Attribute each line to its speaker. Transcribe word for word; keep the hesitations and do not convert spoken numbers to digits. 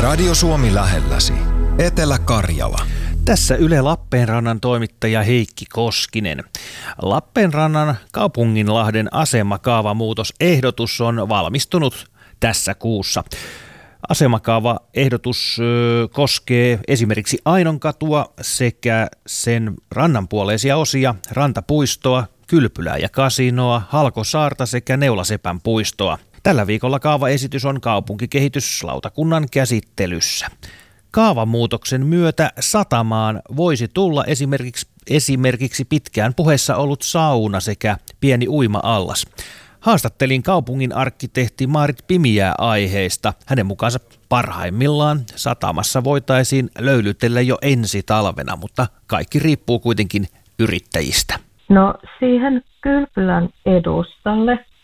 Speaker 1: Radio Suomi lähelläsi. Etelä-Karjala.
Speaker 2: Tässä Yle Lappeenrannan toimittaja Heikki Koskinen. Lappeenrannan Kaupunginlahden asemakaavamuutosehdotus on valmistunut tässä kuussa. Asemakaavaehdotus ö, koskee esimerkiksi Ainonkatua sekä sen rannanpuoleisia osia, Rantapuistoa, Kylpylää ja Kasinoa, Halkosaarta sekä Neulasepän puistoa. Tällä viikolla kaavaesitys on kaupunkikehityslautakunnan käsittelyssä. Kaavamuutoksen myötä satamaan voisi tulla esimerkiksi, esimerkiksi pitkään puheessa ollut sauna sekä pieni uima-allas. Haastattelin kaupungin arkkitehti Maarit Pimiää aiheesta. Hänen mukaansa parhaimmillaan satamassa voitaisiin löylytellä jo ensi talvena, mutta kaikki riippuu kuitenkin yrittäjistä.
Speaker 3: No siihen Kylpylän edustalle